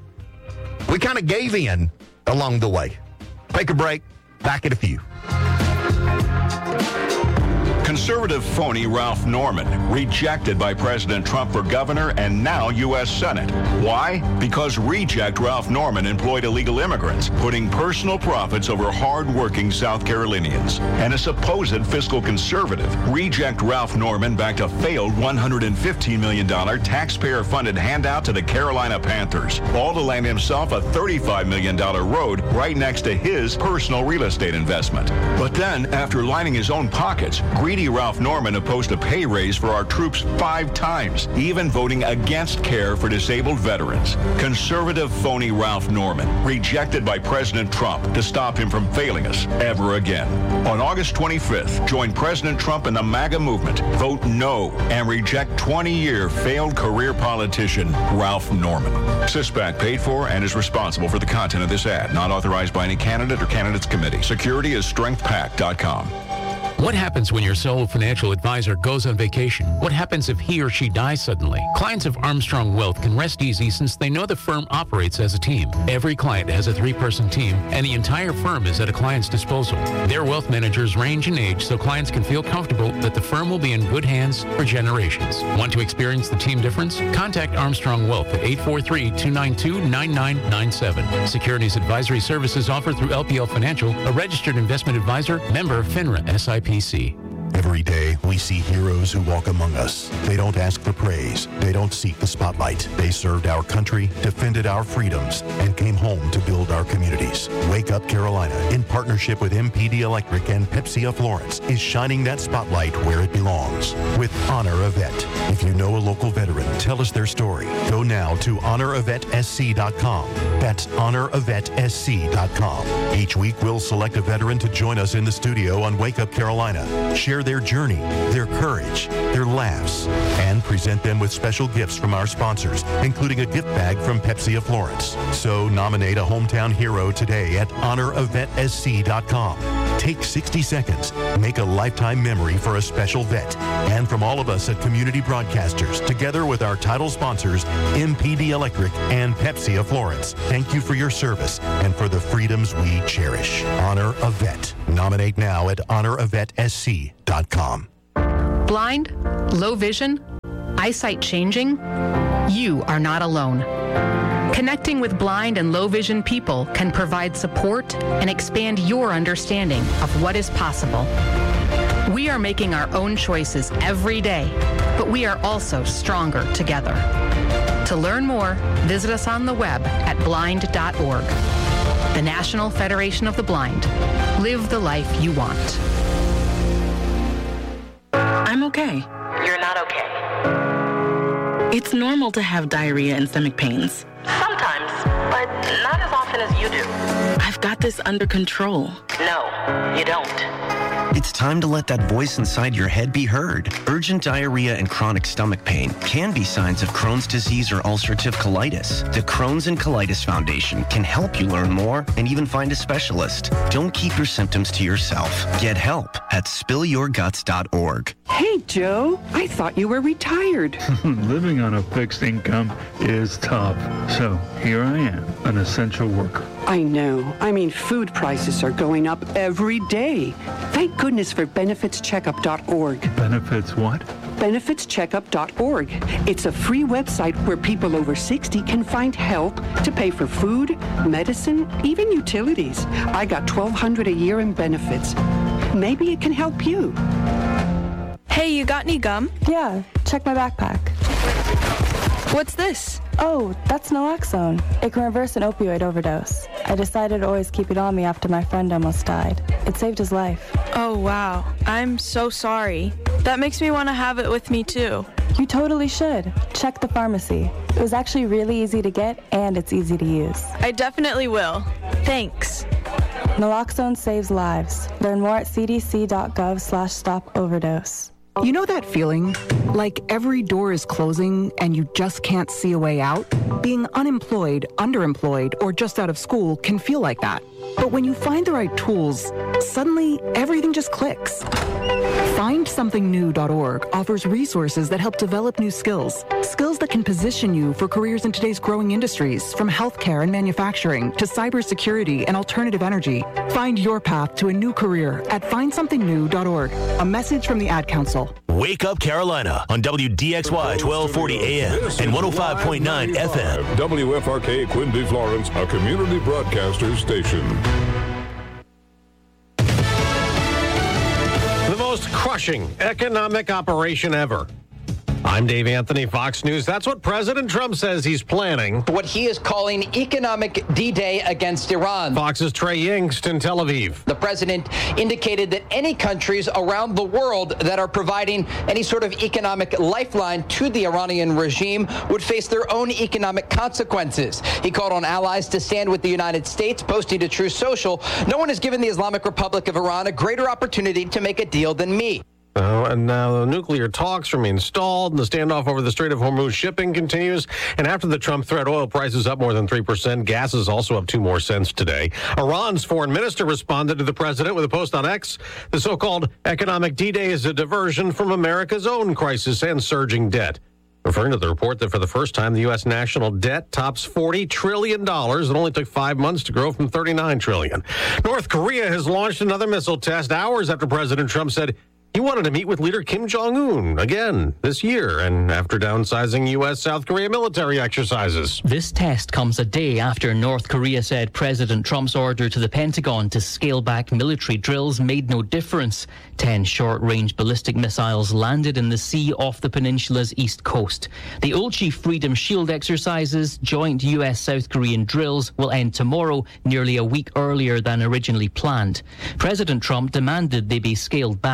gave in along the way. Take a break. Back in a few. Conservative phony Ralph Norman, rejected by President Trump for governor and now U.S. Senate. Why? Because reject Ralph Norman employed illegal immigrants, putting personal profits over hard-working South Carolinians. And a supposed fiscal conservative, reject Ralph Norman backed a failed $115 million taxpayer-funded handout to the Carolina Panthers, all to land himself a $35 million road right next to his personal real estate investment. But then, after lining his own pockets, greedy Ralph Norman opposed a pay raise for our troops 5 times, even voting against care for disabled veterans. Conservative phony Ralph Norman, rejected by President Trump to stop him from failing us ever again. On August 25th, join President Trump in the MAGA movement. Vote no and reject 20-year failed career politician Ralph Norman. CISPAC paid for and is responsible for the content of this ad, not authorized by any candidate or candidates committee. Security is strengthpac.com. What happens when your sole financial advisor goes on vacation? What happens if he or she dies suddenly? Clients of Armstrong Wealth can rest easy since they know the firm operates as a team. Every client has a 3-person team, and the entire firm is at a client's disposal. Their wealth managers range in age so clients can feel comfortable that the firm will be in good hands for generations. Want to experience the team difference? Contact Armstrong Wealth at 843-292-9997. Securities advisory services offered through LPL Financial, a registered investment advisor, member FINRA SIPC. Every day, we see heroes who walk among us. They don't ask for praise. They don't seek the spotlight. They served our country, defended our freedoms, and came home to build our communities. Wake Up Carolina, in partnership with MPD Electric and Pepsi of Florence, is shining that spotlight where it belongs with Honor a Vet. If you know a local veteran, tell us their story. Go now to honораvetSC.com. That's honораvetSC.com. Each week, we'll select a veteran to join us in the studio on Wake Up Carolina, share their journey, their courage, their laughs, and present them with special gifts from our sponsors, including a gift bag from Pepsi of Florence. So nominate a hometown hero today at honораvetSC.com. Take 60 seconds. Make a lifetime memory for a special vet. And from all of us at Community Broadcasters, together with our title sponsors, MPD Electric and Pepsi of Florence, thank you for your service and for the freedoms we cherish. Honor a Vet. Nominate now at honораvetSC.com. Blind, low vision, eyesight changing? You are not alone. Connecting with blind and low vision people can provide support and expand your understanding of what is possible. We are making our own choices every day, but we are also stronger together. To learn more, visit us on the web at blind.org. The National Federation of the Blind. Live the life you want. I'm okay. You're not okay. It's normal to have diarrhea and stomach pains. Sometimes, but not as often as you do. I've got this under control. No, you don't. It's time to let that voice inside your head be heard. Urgent diarrhea and chronic stomach pain can be signs of Crohn's disease or ulcerative colitis. The Crohn's and Colitis Foundation can help you learn more and even find a specialist. Don't keep your symptoms to yourself. Get help at spillyourguts.org. Hey, Joe, I thought you were retired. Living on a fixed income is tough. So here I am, an essential worker. I know. I mean, food prices are going up every day. Thank goodness for benefitscheckup.org. Benefits what? benefitscheckup.org. It's a free website where people over 60 can find help to pay for food, medicine, even utilities. I got $1,200 a year in benefits. Maybe it can help you. Hey, you got any gum? Yeah, check my backpack. What's this? Oh, that's naloxone. It can reverse an opioid overdose. I decided to always keep it on me after my friend almost died. It saved his life. Oh, wow. I'm so sorry. That makes me want to have it with me, too. You totally should. Check the pharmacy. It was actually really easy to get, and it's easy to use. I definitely will. Thanks. Naloxone saves lives. Learn more at cdc.gov/stop-overdose. You know that feeling? Like every door is closing and you just can't see a way out? Being unemployed, underemployed, or just out of school can feel like that. But when you find the right tools, suddenly everything just clicks. FindSomethingNew.org offers resources that help develop new skills. Skills that can position you for careers in today's growing industries, from healthcare and manufacturing to cybersecurity and alternative energy. Find your path to a new career at FindSomethingNew.org. A message from the Ad Council. Wake Up Carolina on WDXY 1240 AM and 105.9 FM. WFRK Quincy, Florence, a community broadcaster station. The most crushing economic operation ever. I'm Dave Anthony, Fox News. That's what President Trump says he's planning. What he is calling economic D-Day against Iran. Fox's Trey Yingst in Tel Aviv. The president indicated that any countries around the world that are providing any sort of economic lifeline to the Iranian regime would face their own economic consequences. He called on allies to stand with the United States, posting to Truth Social, "No one has given the Islamic Republic of Iran a greater opportunity to make a deal than me." And now the nuclear talks remain stalled, and the standoff over the Strait of Hormuz shipping continues. And after the Trump threat, oil prices up more than 3%. Gas is also up 2 more cents today. Iran's foreign minister responded to the president with a post on X. The so-called economic D-Day is a diversion from America's own crisis and surging debt, referring to the report that for the first time, the U.S. national debt tops $40 trillion. It only took 5 months to grow from $39 trillion. North Korea has launched another missile test hours after President Trump said he wanted to meet with leader Kim Jong-un again this year, and after downsizing U.S.-South Korea military exercises. This test comes a day after North Korea said President Trump's order to the Pentagon to scale back military drills made no difference. 10 short-range ballistic missiles landed in the sea off the peninsula's east coast. The Ulchi Freedom Shield exercises, joint U.S.-South Korean drills, will end tomorrow, nearly a week earlier than originally planned. President Trump demanded they be scaled back because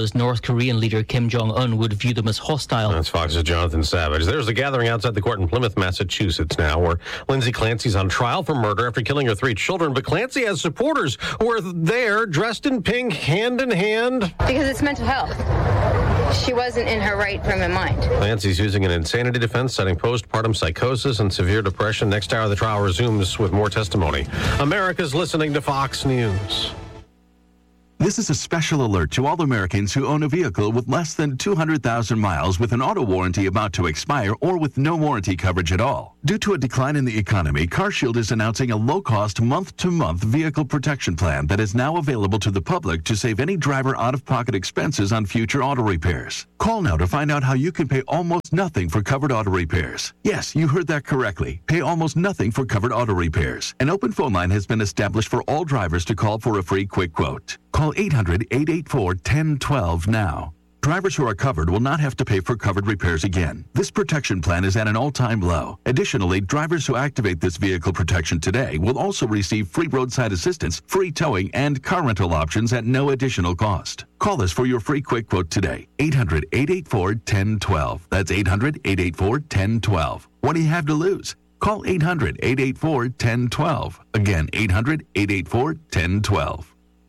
because North Korean leader Kim Jong-un would view them as hostile. That's Fox's Jonathan Savage. There's a gathering outside the court in Plymouth, Massachusetts now, where Lindsay Clancy's on trial for murder after killing her 3 children. But Clancy has supporters who are there, dressed in pink, hand in hand. Because it's mental health. She wasn't in her right frame of mind. Clancy's using an insanity defense, citing postpartum psychosis and severe depression. Next hour, the trial resumes with more testimony. America's listening to Fox News. This is a special alert to all Americans who own a vehicle with less than 200,000 miles with an auto warranty about to expire or with no warranty coverage at all. Due to a decline in the economy, CarShield is announcing a low-cost month-to-month vehicle protection plan that is now available to the public to save any driver out-of-pocket expenses on future auto repairs. Call now to find out how you can pay almost nothing for covered auto repairs. Yes, you heard that correctly. Pay almost nothing for covered auto repairs. An open phone line has been established for all drivers to call for a free quick quote. Call 800-884-1012 now. Drivers who are covered will not have to pay for covered repairs again. This protection plan is at an all-time low. Additionally, drivers who activate this vehicle protection today will also receive free roadside assistance, free towing, and car rental options at no additional cost. Call us for your free quick quote today. 800-884-1012. That's 800-884-1012. What do you have to lose? Call 800-884-1012. Again, 800-884-1012.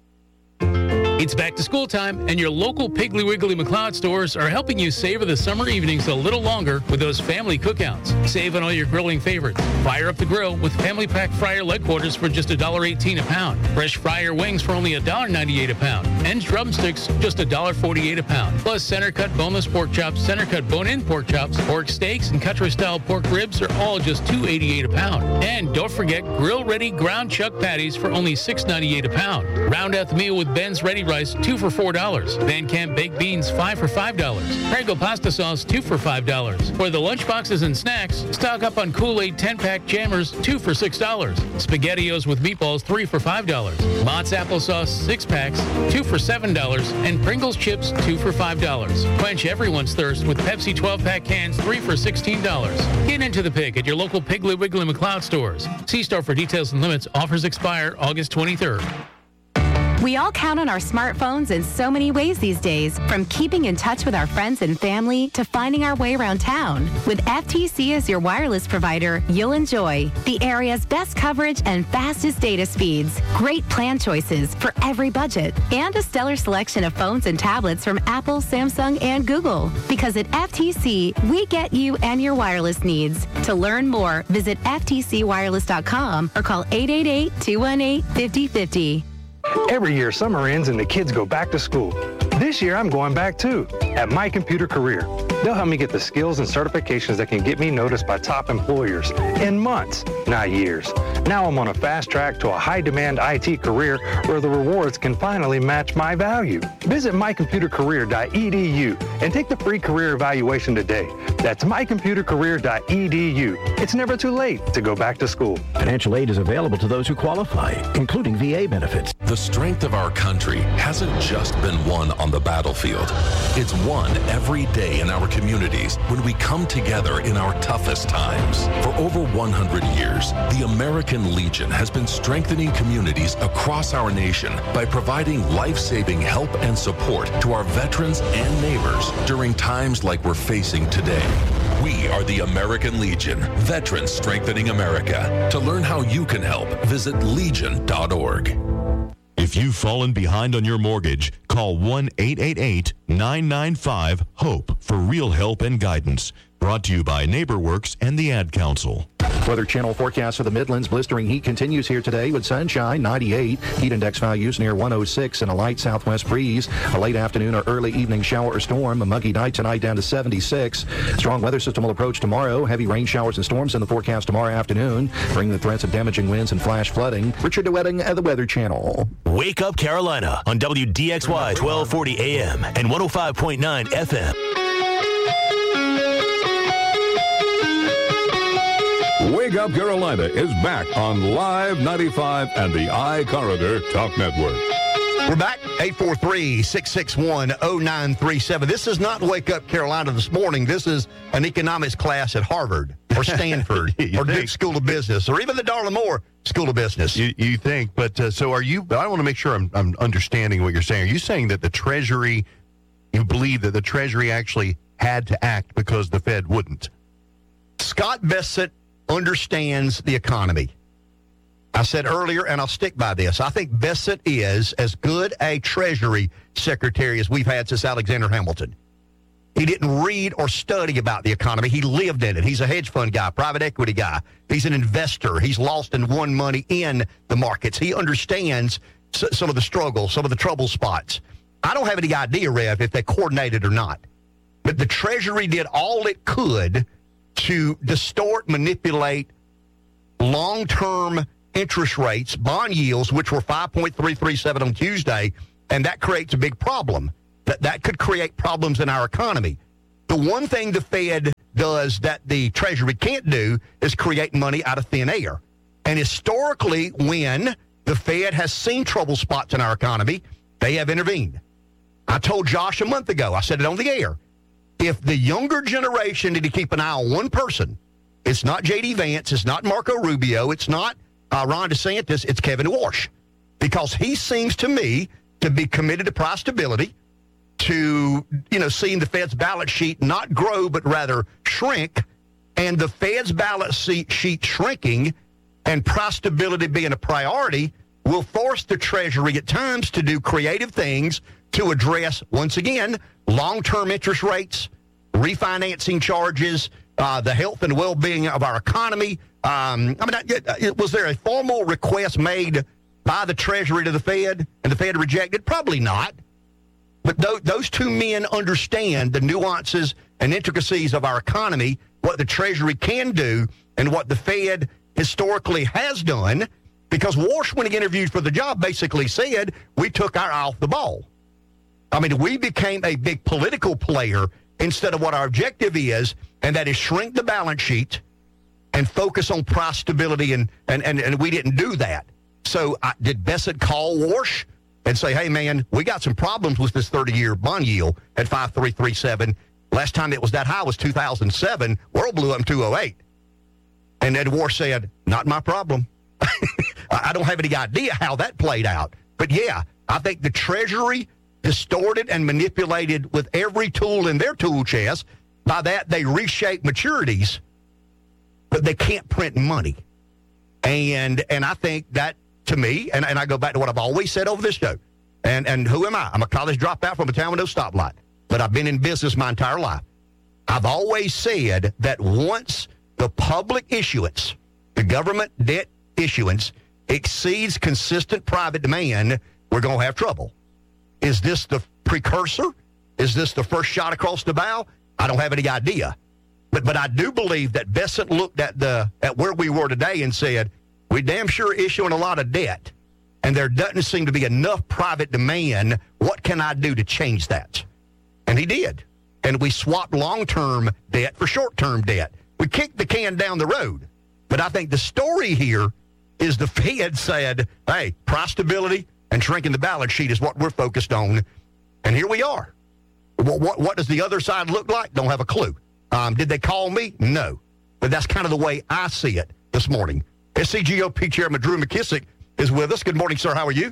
It's back to school time, and your local Piggly Wiggly McLeod stores are helping you savor the summer evenings a little longer with those family cookouts. Save on all your grilling favorites. Fire up the grill with family pack fryer leg quarters for just $1.18 a pound. Fresh fryer wings for only $1.98 a pound. And drumsticks just $1.48 a pound. Plus center cut boneless pork chops, center cut bone-in pork chops, pork steaks, and country-style pork ribs are all just $2.88 a pound. And don't forget grill-ready ground chuck patties for only $6.98 a pound. Round out the meal with Ben's Ready Rice, 2 for $4. Van Camp baked beans, 5 for $5. Prego pasta sauce, 2 for $5. For the lunchboxes and snacks, stock up on Kool-Aid 10-pack jammers, 2 for $6. SpaghettiOs with meatballs, 3 for $5. Mott's applesauce, 6 packs, 2 for $7. And Pringles chips, 2 for $5. Quench everyone's thirst with Pepsi 12-pack cans, 3 for $16. Get into the pig at your local Piggly Wiggly McLeod stores. See store for details and limits. Offers expire August 23rd. We all count on our smartphones in so many ways these days, from keeping in touch with our friends and family to finding our way around town. With FTC as your wireless provider, you'll enjoy the area's best coverage and fastest data speeds, great plan choices for every budget, and a stellar selection of phones and tablets from Apple, Samsung, and Google. Because at FTC, we get you and your wireless needs. To learn more, visit ftcwireless.com or call 888-218-5050. Every year, summer ends and the kids go back to school. This year, I'm going back too, at My Computer Career. They'll help me get the skills and certifications that can get me noticed by top employers in months, not years. Now I'm on a fast track to a high-demand IT career where the rewards can finally match my value. Visit mycomputercareer.edu and take the free career evaluation today. That's mycomputercareer.edu. It's never too late to go back to school. Financial aid is available to those who qualify, including VA benefits. The strength of our country hasn't just been won on the battlefield. It's won every day in our communities when we come together in our toughest times. For over 100 years, the American Legion has been strengthening communities across our nation by providing life-saving help and support to our veterans and neighbors during times like we're facing today. We are the American Legion, Veterans Strengthening America. To learn how you can help, visit legion.org. If you've fallen behind on your mortgage, call 1-888-995-HOPE for real help and guidance. Brought to you by NeighborWorks and the Ad Council. Weather Channel forecast for the Midlands. Blistering heat continues here today with sunshine, 98. Heat index values near 106 and a light southwest breeze. A late afternoon or early evening shower or storm. A muggy night tonight down to 76. Strong weather system will approach tomorrow. Heavy rain showers and storms in the forecast tomorrow afternoon, bringing the threats of damaging winds and flash flooding. Richard DeWetting at the Weather Channel. Wake Up Carolina on WDXY 1240 AM and 105.9 FM. Wake Up Carolina is back on Live 95 and the iCorridor Talk Network. We're back, 843-661-0937. This is not Wake Up Carolina this morning. This is an economics class at Harvard or Stanford or Duke School of Business or even the Darla Moore School of Business. You think, but so are you, but I want to make sure I'm understanding what you're saying. Are you saying that the Treasury you believe that the Treasury actually had to act because the Fed wouldn't? Scott Bessent understands the economy. I said earlier, and I'll stick by this, I think Bessent is as good a Treasury Secretary as we've had since Alexander Hamilton. He didn't read or study about the economy. He lived in it. He's a hedge fund guy, private equity guy. He's an investor. He's lost and won money in the markets. He understands some of the struggles, some of the trouble spots. I don't have any idea, Rev, if they coordinated or not. But the Treasury did all it could to distort, manipulate long-term interest rates, bond yields, which were 5.337 on Tuesday, and that creates a big problem. That could create problems in our economy. The one thing the Fed does that the Treasury can't do is create money out of thin air. And historically, when the Fed has seen trouble spots in our economy, they have intervened. I told Josh a month ago, I said it on the air, if the younger generation need to keep an eye on one person, it's not J.D. Vance, it's not Marco Rubio, it's not Ron DeSantis, it's Kevin Walsh. Because he seems to me to be committed to price stability, to, seeing the Fed's balance sheet not grow, but rather shrink, and the Fed's balance sheet shrinking and price stability being a priority will force the Treasury at times to do creative things to address, once again, long-term interest rates, refinancing charges, the health and well-being of our economy. Was there a formal request made by the Treasury to the Fed, and the Fed rejected? Probably not. But those two men understand the nuances and intricacies of our economy, what the Treasury can do, and what the Fed historically has done, because Walsh, when he interviewed for the job, basically said, we took our eye off the ball. I mean, we became a big political player instead of what our objective is, and that is shrink the balance sheet and focus on price stability, and we didn't do that. So did Bessent call Walsh and say, hey, man, we got some problems with this 30-year bond yield at 5.337. Last time it was that high was 2007. World blew up in 2008. And then Walsh said, not my problem. I don't have any idea how that played out. But, yeah, I think the Treasury distorted and manipulated with every tool in their tool chest. By that, they reshape maturities, but they can't print money. And I think that, to me, and I go back to what I've always said over this show, and who am I? I'm a college dropout from a town with no stoplight, but I've been in business my entire life. I've always said that once the public issuance, the government debt issuance, exceeds consistent private demand, we're going to have trouble. Is this the precursor? Is this the first shot across the bow? I don't have any idea. But I do believe that Bessent looked at where we were today and said, we're damn sure issuing a lot of debt, and there doesn't seem to be enough private demand. What can I do to change that? And he did. And we swapped long-term debt for short-term debt. We kicked the can down the road. But I think the story here is the Fed said, hey, price stability and shrinking the balance sheet is what we're focused on. And here we are. What does the other side look like? Don't have a clue. Did they call me? No. But that's kind of the way I see it this morning. SCGOP Chairman Drew McKissick is with us. Good morning, sir. How are you?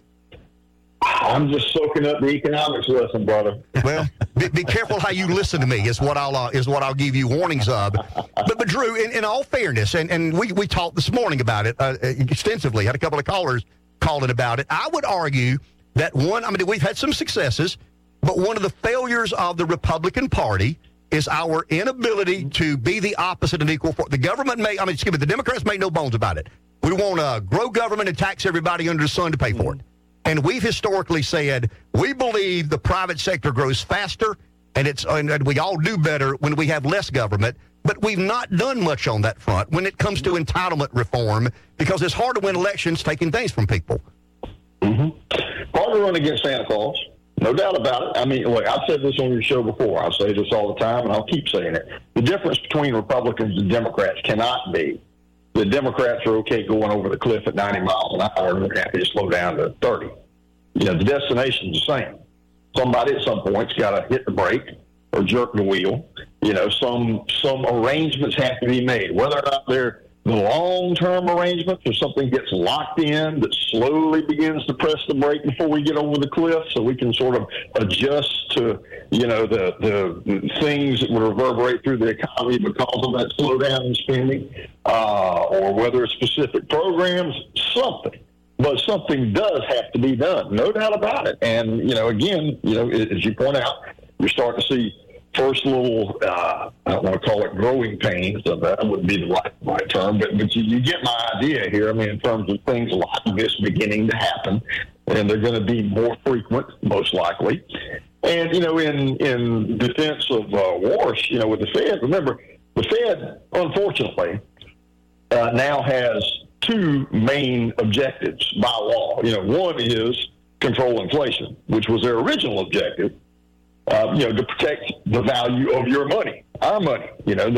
I'm just soaking up the economics lesson, brother. Well, be careful how you listen to me is what I'll give you warnings of. But Drew, in all fairness, and we talked this morning about it extensively, had a couple of callers calling about it. I would argue that we've had some successes, but one of the failures of the Republican Party is our inability to be the opposite and equal for the government. The Democrats make no bones about it. We want to grow government and tax everybody under the sun to pay for it. And we've historically said we believe the private sector grows faster, and we all do better when we have less government. But we've not done much on that front when it comes to entitlement reform, because it's hard to win elections taking things from people. Hard to run against Santa Claus. No doubt about it. I mean, look, I've said this on your show before. I say this all the time, and I'll keep saying it. The difference between Republicans and Democrats cannot be the Democrats are okay going over the cliff at 90 miles an hour, and they're happy to slow down to 30. The destination's the same. Somebody at some point's got to hit the brake or jerk the wheel. Some arrangements have to be made. Whether or not they're the long-term arrangements, or something gets locked in that slowly begins to press the brake before we get over the cliff, so we can sort of adjust to, the things that will reverberate through the economy because of that slowdown in spending, or whether it's specific programs, something. But something does have to be done, no doubt about it. And, again, as you point out, you're starting to see first little, I don't want to call it growing pains, so that wouldn't be the right term, but you get my idea here. I mean, in terms of things like this beginning to happen, and they're going to be more frequent, most likely. And, in defense of Walsh, with the Fed, remember, the Fed, unfortunately, now has two main objectives by law. One is control inflation, which was their original objective. To protect the value of your money, our money.